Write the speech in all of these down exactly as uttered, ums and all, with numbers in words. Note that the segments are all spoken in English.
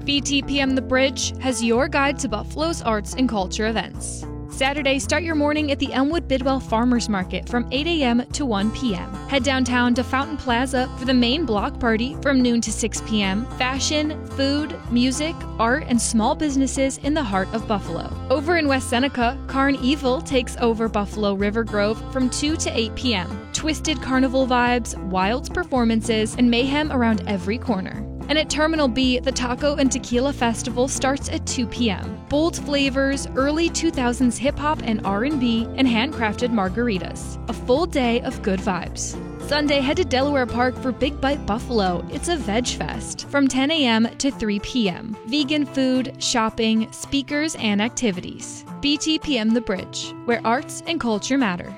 B T P M The Bridge has your guide to Buffalo's arts and culture events. Saturday, start your morning at the Elmwood Bidwell Farmers Market from eight a.m. to one p.m. Head downtown to Fountain Plaza for the main block party from noon to six p.m. Fashion, food, music, art, and small businesses in the heart of Buffalo. Over in West Seneca, Carnival takes over Buffalo River Grove from two to eight p.m. Twisted carnival vibes, wild performances, and mayhem around every corner. And at Terminal B, the Taco and Tequila Festival starts at two p.m. Bold flavors, early two thousands hip-hop and R and B, and handcrafted margaritas. A full day of good vibes. Sunday, head to Delaware Park for Big Bite Buffalo. It's a veg fest from ten a.m. to three p.m. Vegan food, shopping, speakers, and activities. B T P M The Bridge, where arts and culture matter.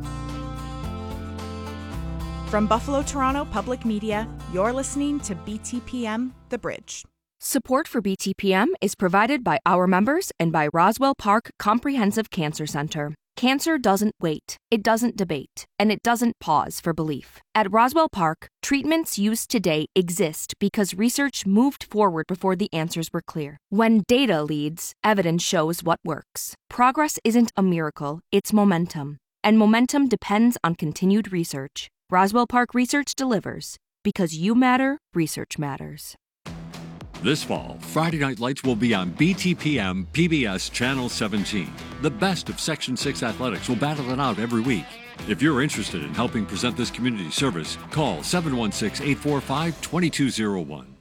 From Buffalo Toronto Public Media, you're listening to B T P M The Bridge. Support for B T P M is provided by our members and by Roswell Park Comprehensive Cancer Center. Cancer doesn't wait, it doesn't debate, and it doesn't pause for belief. At Roswell Park, treatments used today exist because research moved forward before the answers were clear. When data leads, evidence shows what works. Progress isn't a miracle, it's momentum. And momentum depends on continued research. Roswell Park Research delivers. Because you matter, research matters. This fall, Friday Night Lights will be on B T P M P B S Channel seventeen. The best of Section six athletics will battle it out every week. If you're interested in helping present this community service, call seven one six, eight four five, two two zero one.